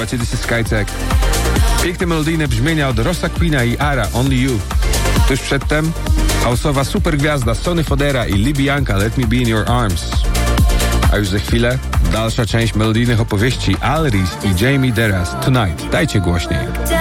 słuchacie This is Skytech. Piękne melodyjne brzmienia od Rossa Queena i Ara, Only You. Tuż przedtem house'owa supergwiazda Sonny Fodera i Lee Bianca, Let Me Be In Your Arms. A już za chwilę dalsza część melodyjnych opowieści Al Reese i Jamie Deras, Tonight. Dajcie głośniej.